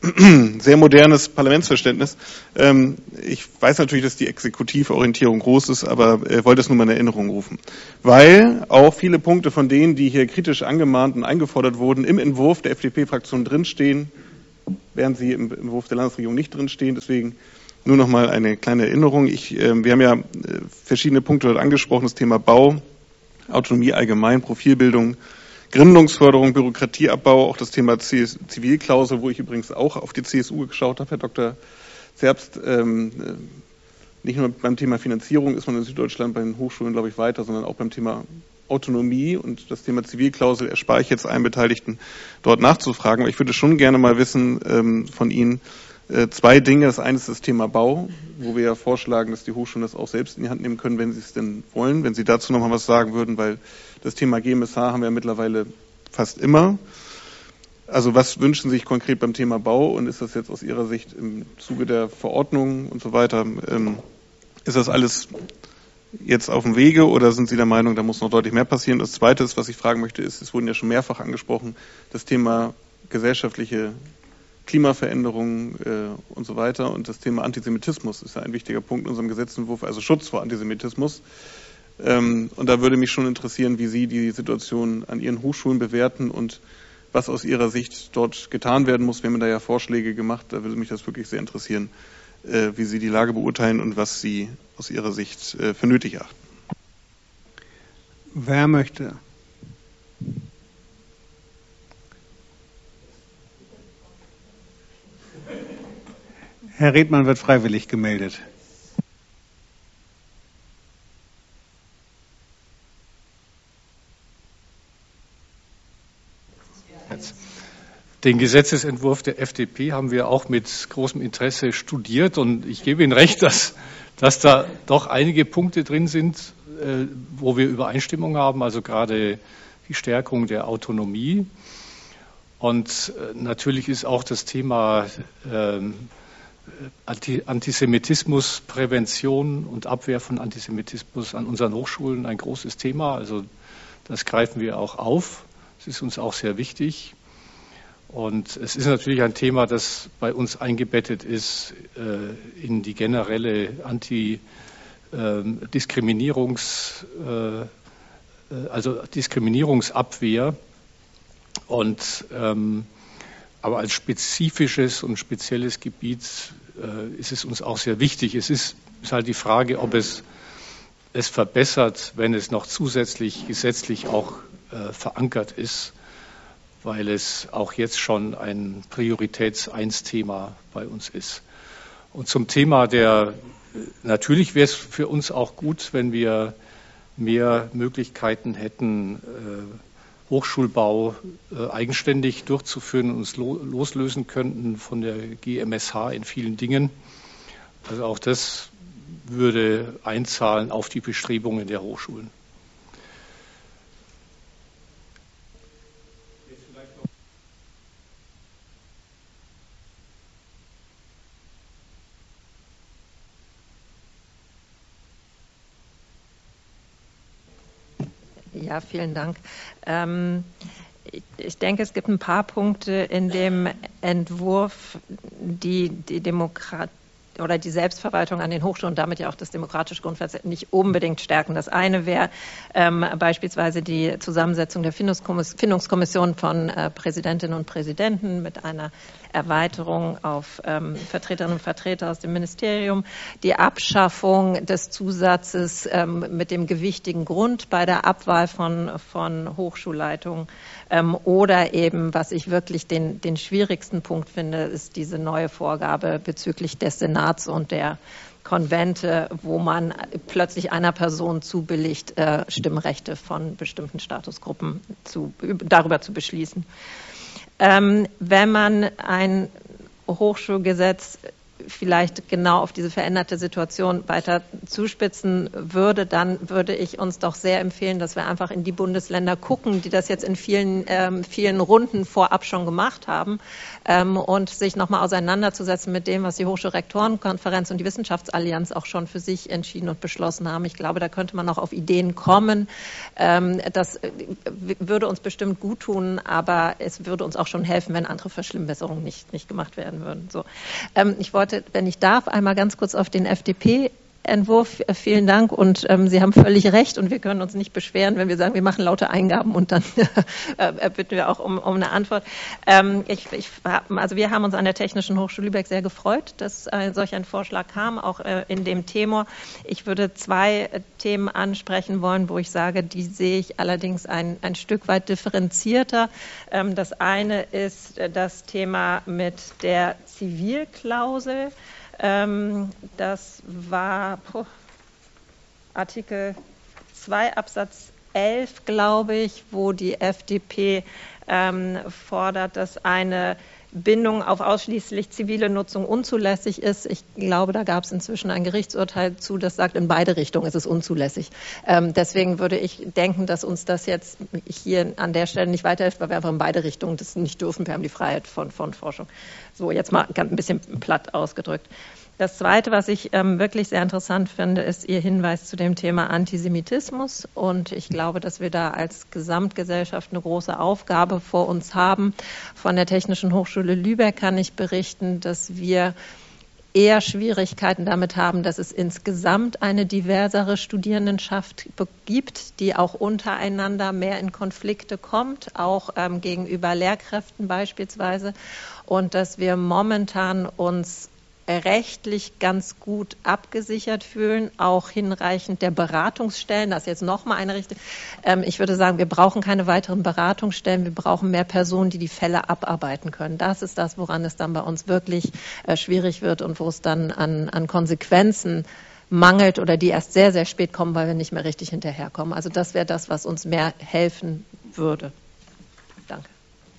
sehr modernes Parlamentsverständnis. Ähm, ich weiß natürlich, dass die Exekutivorientierung groß ist, aber äh, wollte es nur mal in Erinnerung rufen. Weil auch viele Punkte von denen, die hier kritisch angemahnt und eingefordert wurden, im Entwurf der F D P-Fraktion drinstehen, während sie im Entwurf der Landesregierung nicht drinstehen. Deswegen nur noch mal eine kleine Erinnerung. Ich, äh, wir haben ja äh, verschiedene Punkte dort angesprochen, das Thema Bau, Autonomie allgemein, Profilbildung, Gründungsförderung, Bürokratieabbau, auch das Thema Zivilklausel, wo ich übrigens auch auf die C S U geschaut habe, Herr Doktor Zerbst. Ähm, nicht nur beim Thema Finanzierung ist man in Süddeutschland bei den Hochschulen, glaube ich, weiter, sondern auch beim Thema Autonomie und das Thema Zivilklausel erspare ich jetzt allen Beteiligten, dort nachzufragen. Aber ich würde schon gerne mal wissen ähm, von Ihnen äh, zwei Dinge. Das eine ist das Thema Bau, wo wir ja vorschlagen, dass die Hochschulen das auch selbst in die Hand nehmen können, wenn sie es denn wollen. Wenn Sie dazu noch mal was sagen würden, weil das Thema G M S H haben wir ja mittlerweile fast immer. Also was wünschen Sie sich konkret beim Thema Bau und ist das jetzt aus Ihrer Sicht im Zuge der Verordnung und so weiter, ähm, ist das alles jetzt auf dem Wege oder sind Sie der Meinung, da muss noch deutlich mehr passieren? Das Zweite ist, was ich fragen möchte, ist, es wurden ja schon mehrfach angesprochen, das Thema gesellschaftliche Klimaveränderungen äh, und so weiter und das Thema Antisemitismus ist ja ein wichtiger Punkt in unserem Gesetzentwurf, also Schutz vor Antisemitismus. Ähm, und da würde mich schon interessieren, wie Sie die Situation an Ihren Hochschulen bewerten und was aus Ihrer Sicht dort getan werden muss. Wir haben da ja Vorschläge gemacht, da würde mich das wirklich sehr interessieren, äh, wie Sie die Lage beurteilen und was Sie aus Ihrer Sicht äh, für nötig achten. Wer möchte? Herr Redmann wird freiwillig gemeldet. Den Gesetzesentwurf der F D P haben wir auch mit großem Interesse studiert und ich gebe Ihnen recht, dass, dass da doch einige Punkte drin sind, äh, wo wir Übereinstimmung haben, also gerade die Stärkung der Autonomie. Und äh, natürlich ist auch das Thema äh, Anti- Antisemitismus, Prävention und Abwehr von Antisemitismus an unseren Hochschulen ein großes Thema. Also das greifen wir auch auf. Das ist uns auch sehr wichtig. Und es ist natürlich ein Thema, das bei uns eingebettet ist äh, in die generelle Anti-Diskriminierungs, äh, also Diskriminierungsabwehr. Und ähm, aber als spezifisches und spezielles Gebiet äh, ist es uns auch sehr wichtig. Es ist, ist halt die Frage, ob es es verbessert, wenn es noch zusätzlich gesetzlich auch äh, verankert ist, weil es auch jetzt schon ein Prioritäts-eins-Thema bei uns ist. Und zum Thema der, natürlich wäre es für uns auch gut, wenn wir mehr Möglichkeiten hätten, Hochschulbau eigenständig durchzuführen und uns loslösen könnten von der G M S H in vielen Dingen. Also auch das würde einzahlen auf die Bestrebungen der Hochschulen. Ja, vielen Dank. Ähm, ich, ich denke, es gibt ein paar Punkte in dem Entwurf, die die Demokratie oder die Selbstverwaltung an den Hochschulen und damit ja auch das demokratische Grundgesetz nicht unbedingt stärken. Das eine wäre ähm, beispielsweise die Zusammensetzung der Findungskommission von äh, Präsidentinnen und Präsidenten mit einer Erweiterung auf ähm, Vertreterinnen und Vertreter aus dem Ministerium, die Abschaffung des Zusatzes ähm, mit dem gewichtigen Grund bei der Abwahl von, von Hochschulleitungen ähm, oder eben, was ich wirklich den, den schwierigsten Punkt finde, ist diese neue Vorgabe bezüglich des Senats und der Konvente, wo man plötzlich einer Person zubilligt, äh, Stimmrechte von bestimmten Statusgruppen zu, darüber zu beschließen. Ähm, wenn man ein Hochschulgesetz vielleicht genau auf diese veränderte Situation weiter zuspitzen würde, dann würde ich uns doch sehr empfehlen, dass wir einfach in die Bundesländer gucken, die das jetzt in vielen, ähm, vielen Runden vorab schon gemacht haben, ähm, und sich nochmal auseinanderzusetzen mit dem, was die Hochschulrektorenkonferenz und die Wissenschaftsallianz auch schon für sich entschieden und beschlossen haben. Ich glaube, da könnte man auch auf Ideen kommen. Ähm, das würde uns bestimmt gut tun, aber es würde uns auch schon helfen, wenn andere Verschlimmbesserungen nicht, nicht gemacht werden würden. So. Ähm, ich wollte, wenn ich darf, einmal ganz kurz auf den F D P-Entwurf. Äh, vielen Dank und ähm, Sie haben völlig recht und wir können uns nicht beschweren, wenn wir sagen, wir machen lauter Eingaben und dann äh, bitten wir auch um, um eine Antwort. Ähm, ich, ich, also wir haben uns an der Technischen Hochschule Lübeck sehr gefreut, dass äh, solch ein Vorschlag kam, auch äh, in dem Tenor. Ich würde zwei äh, Themen ansprechen wollen, wo ich sage, die sehe ich allerdings ein, ein Stück weit differenzierter. Ähm, das eine ist äh, das Thema mit der Zivilklausel. Ähm, das war puh, Artikel zwei Absatz elf, glaube ich, wo die F D P ähm, fordert, dass eine Bindung auf ausschließlich zivile Nutzung unzulässig ist. Ich glaube, da gab es inzwischen ein Gerichtsurteil zu, das sagt, in beide Richtungen ist es unzulässig. Ähm, deswegen würde ich denken, dass uns das jetzt hier an der Stelle nicht weiterhilft, weil wir einfach in beide Richtungen das nicht dürfen. Wir haben die Freiheit von, von Forschung. So, jetzt mal ganz ein bisschen platt ausgedrückt. Das Zweite, was ich ähm, wirklich sehr interessant finde, ist Ihr Hinweis zu dem Thema Antisemitismus. Und ich glaube, dass wir da als Gesamtgesellschaft eine große Aufgabe vor uns haben. Von der Technischen Hochschule Lübeck kann ich berichten, dass wir eher Schwierigkeiten damit haben, dass es insgesamt eine diversere Studierendenschaft gibt, die auch untereinander mehr in Konflikte kommt, auch ähm, gegenüber Lehrkräften beispielsweise. Und dass wir momentan uns rechtlich ganz gut abgesichert fühlen, auch hinreichend der Beratungsstellen. Das ist jetzt nochmal eine Richtung. Ähm, ich würde sagen, wir brauchen keine weiteren Beratungsstellen. Wir brauchen mehr Personen, die die Fälle abarbeiten können. Das ist das, woran es dann bei uns wirklich äh, schwierig wird und wo es dann an, an Konsequenzen mangelt oder die erst sehr, sehr spät kommen, weil wir nicht mehr richtig hinterherkommen. Also das wäre das, was uns mehr helfen würde. Danke.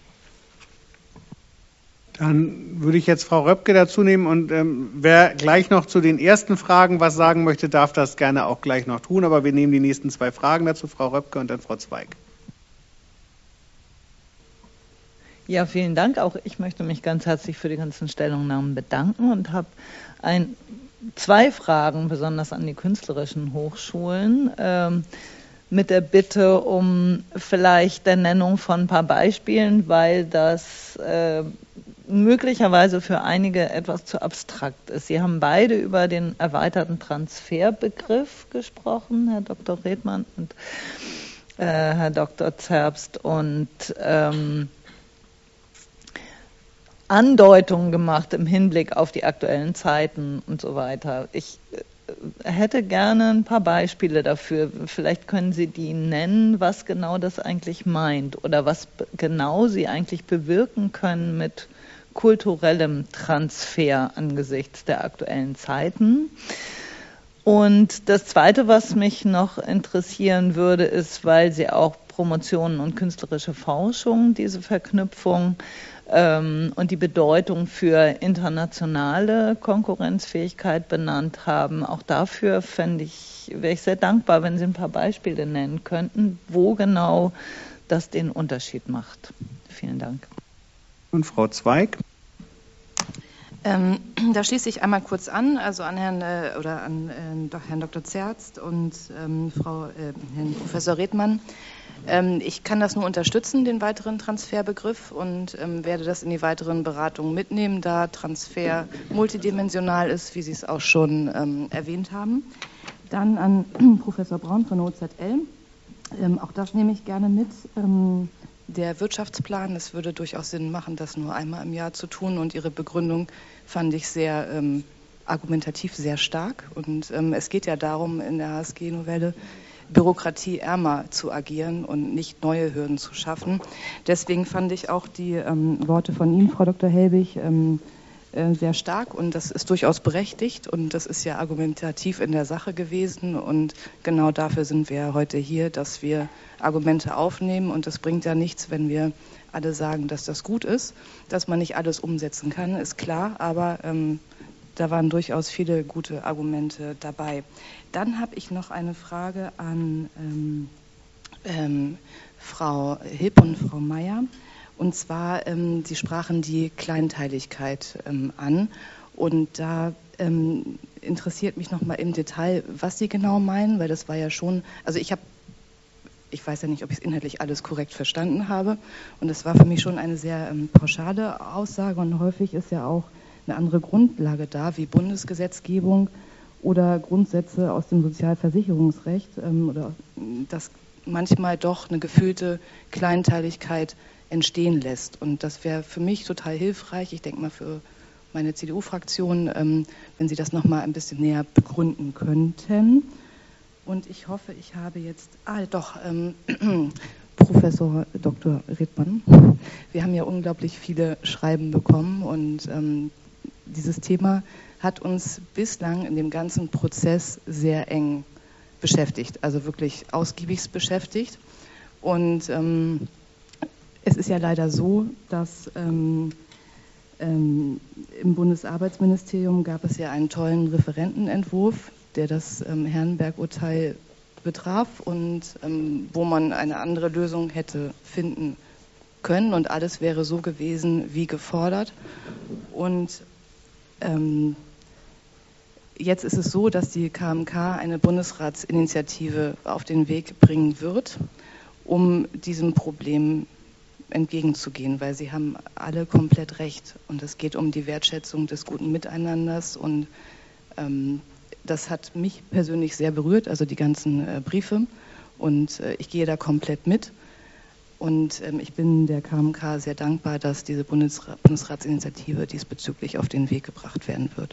Dann würde ich jetzt Frau Röpke dazu nehmen und ähm, wer gleich noch zu den ersten Fragen was sagen möchte, darf das gerne auch gleich noch tun. Aber wir nehmen die nächsten zwei Fragen dazu, Frau Röpke und dann Frau Zweig. Ja, vielen Dank. Auch ich möchte mich ganz herzlich für die ganzen Stellungnahmen bedanken und habe ein, zwei Fragen, besonders an die künstlerischen Hochschulen. Ähm, mit der Bitte um vielleicht der Nennung von ein paar Beispielen, weil das äh, möglicherweise für einige etwas zu abstrakt ist. Sie haben beide über den erweiterten Transferbegriff gesprochen, Herr Doktor Redmann und äh, Herr Doktor Zerbst, und ähm, Andeutungen gemacht im Hinblick auf die aktuellen Zeiten und so weiter. Ich äh, hätte gerne ein paar Beispiele dafür. Vielleicht können Sie die nennen, was genau das eigentlich meint oder was genau Sie eigentlich bewirken können mit kulturellem Transfer angesichts der aktuellen Zeiten. Und das Zweite, was mich noch interessieren würde, ist, weil Sie auch Promotionen und künstlerische Forschung, diese Verknüpfung ähm, und die Bedeutung für internationale Konkurrenzfähigkeit benannt haben. Auch dafür fände ich, wäre ich sehr dankbar, wenn Sie ein paar Beispiele nennen könnten, wo genau das den Unterschied macht. Vielen Dank. Und Frau Zweig? Ähm, da schließe ich einmal kurz an, also an Herrn äh, oder an äh, Herrn Doktor Zerbst und ähm, Frau äh, Herrn Professor Redmann. Ähm, ich kann das nur unterstützen, den weiteren Transferbegriff, und ähm, werde das in die weiteren Beratungen mitnehmen, da Transfer multidimensional ist, wie Sie es auch schon ähm, erwähnt haben. Dann an Professor Braun von O Z L. Ähm, auch das nehme ich gerne mit. Ähm, Der Wirtschaftsplan, es würde durchaus Sinn machen, das nur einmal im Jahr zu tun, und Ihre Begründung fand ich sehr ähm, argumentativ sehr stark, und ähm, es geht ja darum, in der H S G-Novelle bürokratieärmer zu agieren und nicht neue Hürden zu schaffen. Deswegen fand ich auch die ähm, Worte von Ihnen, Frau Doktor Helbig, ähm, äh, sehr stark, und das ist durchaus berechtigt, und das ist ja argumentativ in der Sache gewesen, und genau dafür sind wir heute hier, dass wir Argumente aufnehmen, und das bringt ja nichts, wenn wir alle sagen, dass das gut ist. Dass man nicht alles umsetzen kann, ist klar, aber ähm, da waren durchaus viele gute Argumente dabei. Dann habe ich noch eine Frage an ähm, ähm, Frau Hipp und Frau Meyer. Und zwar, ähm, Sie sprachen die Kleinteiligkeit ähm, an. Und da ähm, interessiert mich noch mal im Detail, was Sie genau meinen, weil das war ja schon, also ich habe, ich weiß ja nicht, ob ich es inhaltlich alles korrekt verstanden habe. Und es war für mich schon eine sehr ähm, pauschale Aussage. Und häufig ist ja auch eine andere Grundlage da, wie Bundesgesetzgebung oder Grundsätze aus dem Sozialversicherungsrecht, ähm, oder das manchmal doch eine gefühlte Kleinteiligkeit entstehen lässt. Und das wäre für mich total hilfreich, ich denke mal für meine C D U-Fraktion, ähm, wenn Sie das noch mal ein bisschen näher begründen könnten. Und ich hoffe, ich habe jetzt, ah doch, ähm, Professor Doktor Ridmann, wir haben ja unglaublich viele Schreiben bekommen und ähm, dieses Thema hat uns bislang in dem ganzen Prozess sehr eng beschäftigt, also wirklich ausgiebigst beschäftigt. Und ähm, es ist ja leider so, dass ähm, ähm, im Bundesarbeitsministerium gab es ja einen tollen Referentenentwurf, der das ähm, Herrenberg-Urteil betraf und ähm, wo man eine andere Lösung hätte finden können und alles wäre so gewesen wie gefordert. Und ähm, jetzt ist es so, dass die K M K eine Bundesratsinitiative auf den Weg bringen wird, um diesem Problem entgegenzugehen, weil Sie haben alle komplett recht und es geht um die Wertschätzung des guten Miteinanders und ähm, das hat mich persönlich sehr berührt, also die ganzen äh, Briefe und äh, ich gehe da komplett mit und ähm, ich bin der K M K sehr dankbar, dass diese Bundesra- Bundesratsinitiative diesbezüglich auf den Weg gebracht werden wird.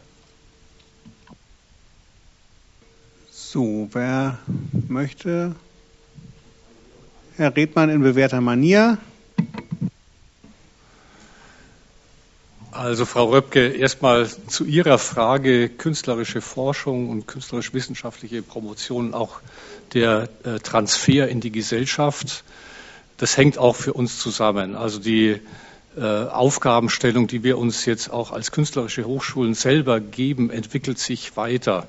So, wer möchte? Herr Ridmann in bewährter Manier. Also Frau Röpke, erstmal zu Ihrer Frage künstlerische Forschung und künstlerisch-wissenschaftliche Promotion, auch der äh, Transfer in die Gesellschaft, das hängt auch für uns zusammen. Also die äh, Aufgabenstellung, die wir uns jetzt auch als künstlerische Hochschulen selber geben, entwickelt sich weiter.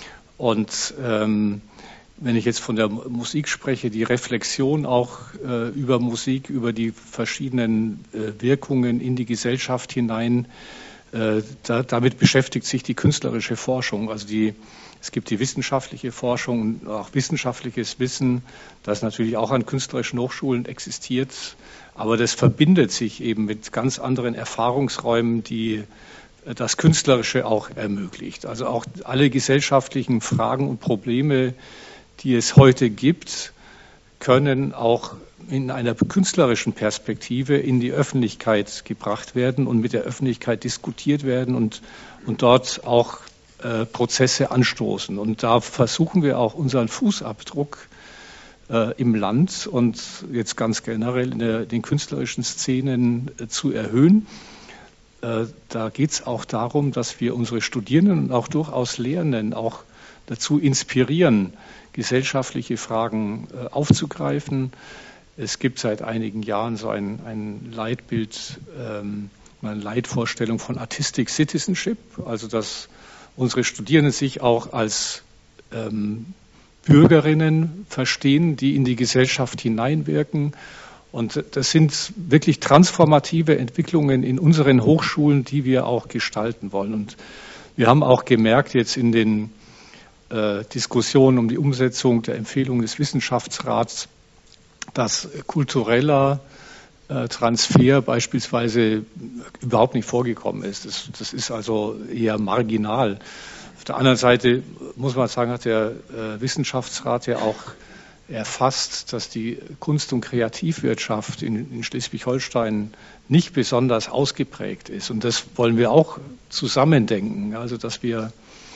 Und ähm, wenn ich jetzt von der Musik spreche, die Reflexion auch äh, über Musik, über die verschiedenen äh, Wirkungen in die Gesellschaft hinein, äh, da, damit beschäftigt sich die künstlerische Forschung. Also die, es gibt die wissenschaftliche Forschung und auch wissenschaftliches Wissen, das natürlich auch an künstlerischen Hochschulen existiert, aber das verbindet sich eben mit ganz anderen Erfahrungsräumen, die das Künstlerische auch ermöglicht. Also auch alle gesellschaftlichen Fragen und Probleme, die es heute gibt, können auch in einer künstlerischen Perspektive in die Öffentlichkeit gebracht werden und mit der Öffentlichkeit diskutiert werden und, und dort auch äh, Prozesse anstoßen. Und da versuchen wir auch unseren Fußabdruck äh, im Land und jetzt ganz generell in der, den künstlerischen Szenen äh, zu erhöhen. Äh, da geht es auch darum, dass wir unsere Studierenden und auch durchaus Lehrenden auch dazu inspirieren, gesellschaftliche Fragen äh, aufzugreifen. Es gibt seit einigen Jahren so ein, ein Leitbild, ähm, eine Leitvorstellung von Artistic Citizenship, also dass unsere Studierenden sich auch als ähm, Bürgerinnen verstehen, die in die Gesellschaft hineinwirken. Und das sind wirklich transformative Entwicklungen in unseren Hochschulen, die wir auch gestalten wollen. Und wir haben auch gemerkt jetzt in den äh, Diskussionen um die Umsetzung der Empfehlungen des Wissenschaftsrats, dass kultureller äh, Transfer beispielsweise überhaupt nicht vorgekommen ist. Das, das ist also eher marginal. Auf der anderen Seite muss man sagen, hat der äh, Wissenschaftsrat ja auch erfasst, dass die Kunst- und Kreativwirtschaft in, in Schleswig-Holstein nicht besonders ausgeprägt ist. Und das wollen wir auch zusammendenken. Also, dass wir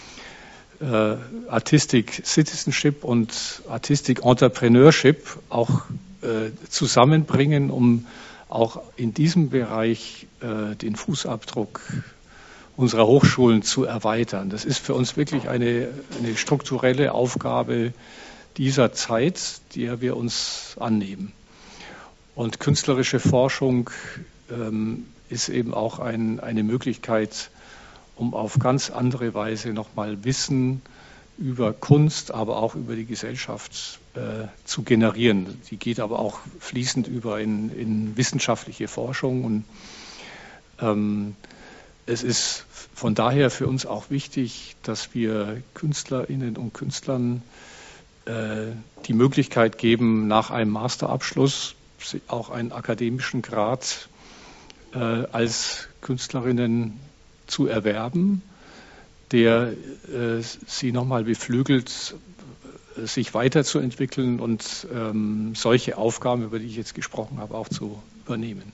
äh, Artistic Citizenship und Artistic Entrepreneurship auch äh, zusammenbringen, um auch in diesem Bereich äh, den Fußabdruck unserer Hochschulen zu erweitern. Das ist für uns wirklich eine, eine strukturelle Aufgabe dieser Zeit, der wir uns annehmen. Und künstlerische Forschung ähm, ist eben auch ein, eine Möglichkeit, um auf ganz andere Weise nochmal Wissen über Kunst, aber auch über die Gesellschaft äh, zu generieren. Die geht aber auch fließend über in, in wissenschaftliche Forschung. Und ähm, es ist von daher für uns auch wichtig, dass wir Künstlerinnen und Künstlern äh, die Möglichkeit geben, nach einem Masterabschluss auch einen akademischen Grad äh, als Künstlerinnen zu erwerben, der äh, sie nochmal beflügelt, sich weiterzuentwickeln und ähm, solche Aufgaben, über die ich jetzt gesprochen habe, auch zu übernehmen.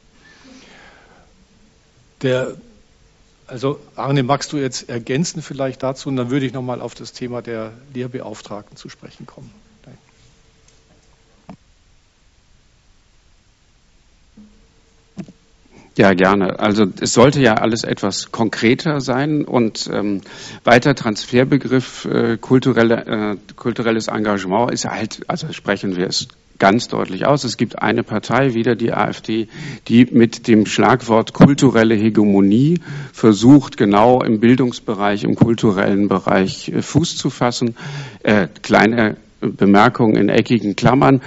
Der, also Arne, magst du jetzt ergänzen vielleicht dazu? Und dann würde ich nochmal auf das Thema der Lehrbeauftragten zu sprechen kommen. Ja, gerne. Also es sollte ja alles etwas konkreter sein und ähm, weiter Transferbegriff äh, kulturelle, äh, kulturelles Engagement ist halt, also sprechen wir es ganz deutlich aus. Es gibt eine Partei, wieder die AfD, die mit dem Schlagwort kulturelle Hegemonie versucht, genau im Bildungsbereich, im kulturellen Bereich äh, Fuß zu fassen. Äh, kleine Bemerkung in eckigen Klammern.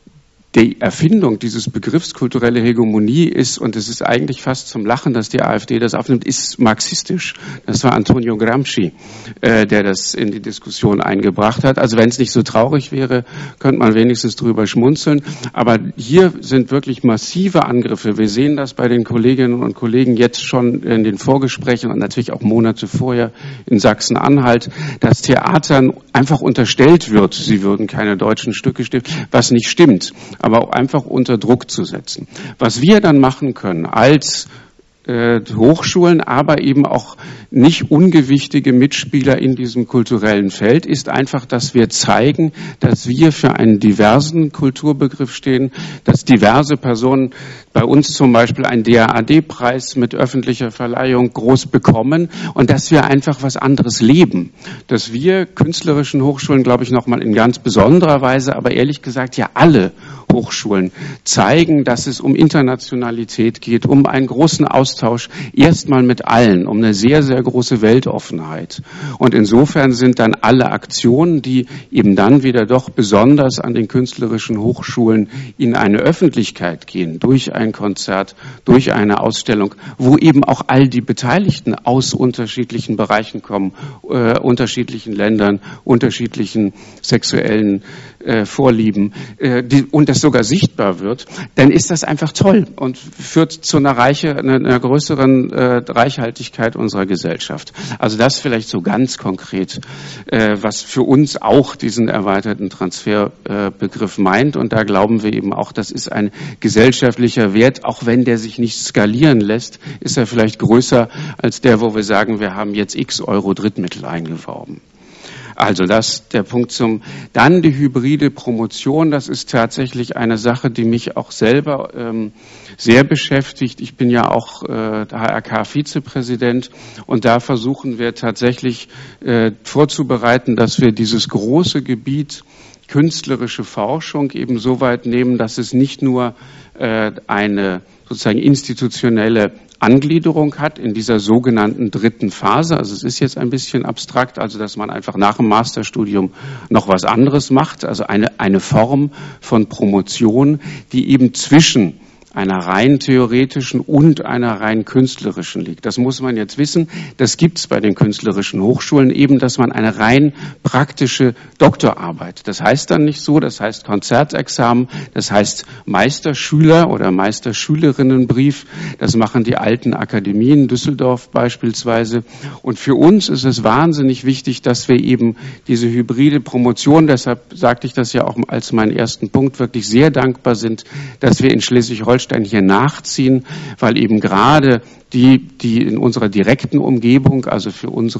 Die Erfindung dieses Begriffs kulturelle Hegemonie ist, und es ist eigentlich fast zum Lachen, dass die AfD das aufnimmt, ist marxistisch. Das war Antonio Gramsci, äh, der das in die Diskussion eingebracht hat. Also wenn es nicht so traurig wäre, könnte man wenigstens drüber schmunzeln. Aber hier sind wirklich massive Angriffe. Wir sehen das bei den Kolleginnen und Kollegen jetzt schon in den Vorgesprächen und natürlich auch Monate vorher in Sachsen-Anhalt, dass Theatern einfach unterstellt wird, sie würden keine deutschen Stücke stiften, was nicht stimmt, aber auch einfach unter Druck zu setzen. Was wir dann machen können als äh, Hochschulen, aber eben auch nicht ungewichtige Mitspieler in diesem kulturellen Feld, ist einfach, dass wir zeigen, dass wir für einen diversen Kulturbegriff stehen, dass diverse Personen bei uns zum Beispiel einen D A A D-Preis mit öffentlicher Verleihung groß bekommen und dass wir einfach was anderes leben. Dass wir künstlerischen Hochschulen, glaube ich, nochmal in ganz besonderer Weise, aber ehrlich gesagt ja alle Hochschulen zeigen, dass es um Internationalität geht, um einen großen Austausch, erstmal mit allen, um eine sehr, sehr große Weltoffenheit. Und insofern sind dann alle Aktionen, die eben dann wieder doch besonders an den künstlerischen Hochschulen in eine Öffentlichkeit gehen, durch ein Konzert, durch eine Ausstellung, wo eben auch all die Beteiligten aus unterschiedlichen Bereichen kommen, äh, unterschiedlichen Ländern, unterschiedlichen sexuellen äh, Vorlieben, äh, die, und das sogar sichtbar wird, dann ist das einfach toll und führt zu einer, Reiche, einer, einer größeren äh, Reichhaltigkeit unserer Gesellschaft. Also das vielleicht so ganz konkret, äh, was für uns auch diesen erweiterten Transferbegriff äh, meint. Und da glauben wir eben auch, das ist ein gesellschaftlicher Wert, auch wenn der sich nicht skalieren lässt, ist er vielleicht größer als der, wo wir sagen, wir haben jetzt x Euro Drittmittel eingeworben. Also das der Punkt zum, dann die hybride Promotion, das ist tatsächlich eine Sache, die mich auch selber ähm, sehr beschäftigt. Ich bin ja auch äh, H R K-Vizepräsident und da versuchen wir tatsächlich äh, vorzubereiten, dass wir dieses große Gebiet künstlerische Forschung eben so weit nehmen, dass es nicht nur äh, eine sozusagen institutionelle Angliederung hat in dieser sogenannten dritten Phase. Also es ist jetzt ein bisschen abstrakt, also dass man einfach nach dem Masterstudium noch was anderes macht, also eine, eine Form von Promotion, die eben zwischen einer rein theoretischen und einer rein künstlerischen liegt. Das muss man jetzt wissen. Das gibt es bei den künstlerischen Hochschulen eben, dass man eine rein praktische Doktorarbeit. Das heißt dann nicht so, das heißt Konzertexamen, das heißt Meisterschüler- oder Meisterschülerinnenbrief. Das machen die alten Akademien, Düsseldorf beispielsweise. Und für uns ist es wahnsinnig wichtig, dass wir eben diese hybride Promotion, deshalb sagte ich das ja auch als meinen ersten Punkt, wirklich sehr dankbar sind, dass wir in Schleswig-Holstein hier nachziehen, weil eben gerade die, die in unserer direkten Umgebung, also für unsere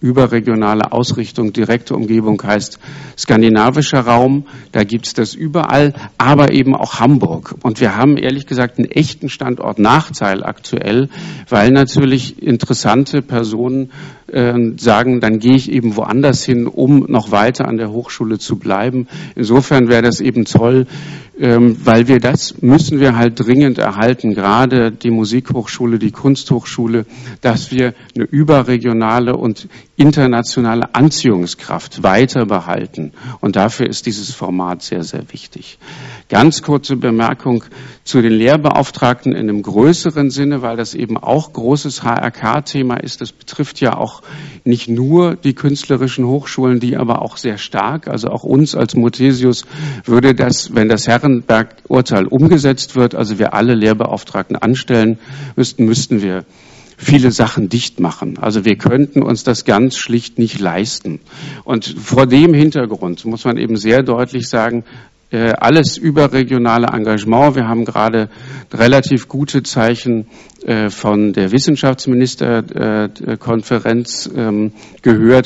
überregionale Ausrichtung, direkte Umgebung heißt skandinavischer Raum. Da gibt es das überall, aber eben auch Hamburg. Und wir haben ehrlich gesagt einen echten Standortnachteil aktuell, weil natürlich interessante Personen äh, sagen, dann gehe ich eben woanders hin, um noch weiter an der Hochschule zu bleiben. Insofern wäre das eben toll, ähm, weil wir das müssen wir halt dringend erhalten, gerade die Musikhochschule, die Kunsthochschule, dass wir eine überregionale und internationale Anziehungskraft weiter behalten. Und dafür ist dieses Format sehr, sehr wichtig. Ganz kurze Bemerkung zu den Lehrbeauftragten in einem größeren Sinne, weil das eben auch großes H R K-Thema ist. Das betrifft ja auch nicht nur die künstlerischen Hochschulen, die aber auch sehr stark, also auch uns als Muthesius würde das, wenn das Herrenberg-Urteil umgesetzt wird, also wir alle Lehrbeauftragten anstellen müssten, müssten wir viele Sachen dicht machen. Also wir könnten uns das ganz schlicht nicht leisten. Und vor dem Hintergrund muss man eben sehr deutlich sagen, alles überregionale Engagement. Wir haben gerade relativ gute Zeichen von der Wissenschaftsministerkonferenz gehört,